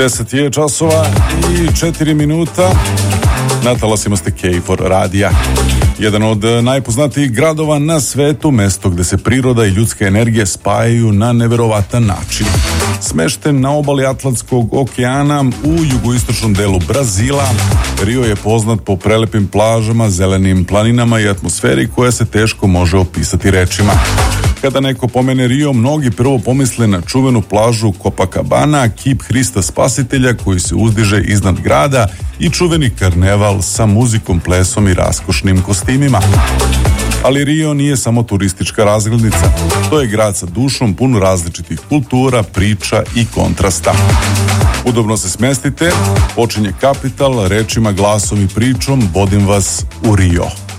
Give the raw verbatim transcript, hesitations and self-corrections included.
deset je časova i četiri minuta. Na talasima ste K četiri radija. Jedan od najpoznatijih gradova na svetu, mesto gde se priroda i ljudska energija spajaju na neverovatan način. Smešten na obali Atlantskog okeana u jugoistočnom delu Brazila, Rio je poznat po prelepim plažama, zelenim planinama i atmosferi koja se teško može opisati rečima. Kada neko pomene Rio, mnogi prvo pomisle na čuvenu plažu Copacabana, kip Hrista Spasitelja koji se uzdiže iznad grada i čuveni karneval sa muzikom, plesom i raskošnim kostimima. Ali Rio nije samo turistička razglednica. To je grad sa dušom pun različitih kultura, priča i kontrasta. Udobno se smestite, počinje Kapital, rečima, glasom i pričom vodim vas u Rio.